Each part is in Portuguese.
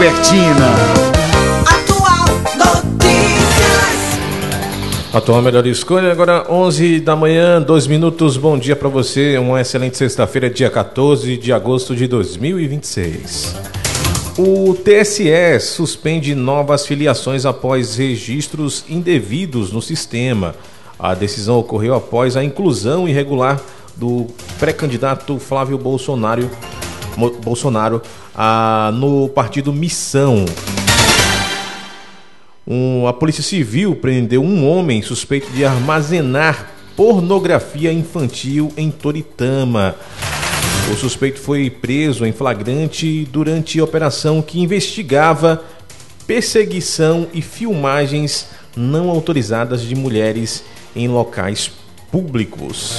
Albertina. Atual melhor escolha, agora 11 da manhã, 2 minutos. Bom dia para você, uma excelente sexta-feira, dia 14 de agosto de 2026. O TSE suspende novas filiações após registros indevidos no sistema. A decisão ocorreu após a inclusão irregular do pré-candidato Flávio Bolsonaro no partido Missão. A Polícia Civil prendeu um homem suspeito de armazenar pornografia infantil em Toritama. O suspeito foi preso em flagrante durante a operação que investigava perseguição e filmagens não autorizadas de mulheres em locais públicos.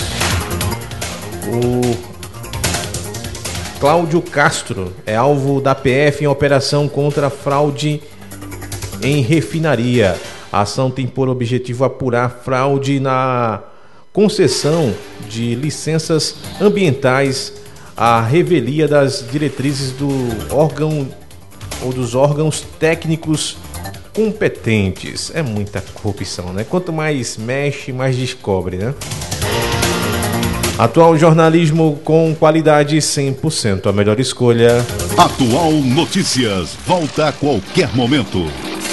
O Cláudio Castro é alvo da PF em operação contra fraude em refinaria. A ação tem por objetivo apurar fraude na concessão de licenças ambientais, a revelia das diretrizes do órgão ou dos órgãos técnicos competentes. É muita corrupção, né? Quanto mais mexe, mais descobre, né? Atual jornalismo com qualidade 100%, a melhor escolha. Atual Notícias, volta a qualquer momento.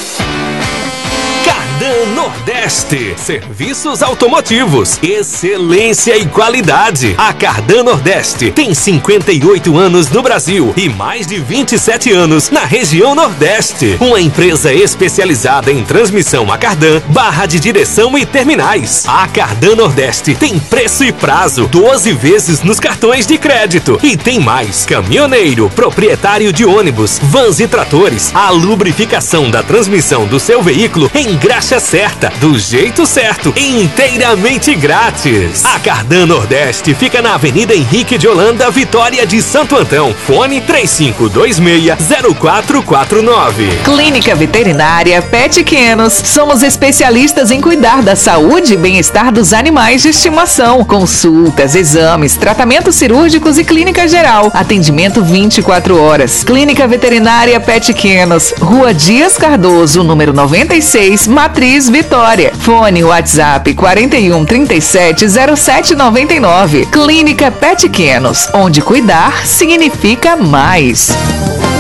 Cardan Nordeste, serviços automotivos, excelência e qualidade. A Cardan Nordeste tem 58 anos no Brasil e mais de 27 anos na região Nordeste. Uma empresa especializada em transmissão a cardan, barra de direção e terminais. A Cardan Nordeste tem preço e prazo, 12 vezes nos cartões de crédito. E tem mais: caminhoneiro, proprietário de ônibus, vans e tratores. A lubrificação da transmissão do seu veículo em graxa certa, do jeito certo, inteiramente grátis. A Cardan Nordeste fica na Avenida Henrique de Holanda, Vitória de Santo Antão. Fone 3526-0449. Clínica Veterinária Pequenos. Somos especialistas em cuidar da saúde e bem-estar dos animais de estimação. Consultas, exames, tratamentos cirúrgicos e clínica geral. Atendimento 24 horas. Clínica Veterinária Pequenos. Rua Dias Cardoso, número 96, Matriz Vitória. Fone WhatsApp 41370799. Clínica Pequenos, onde cuidar significa mais.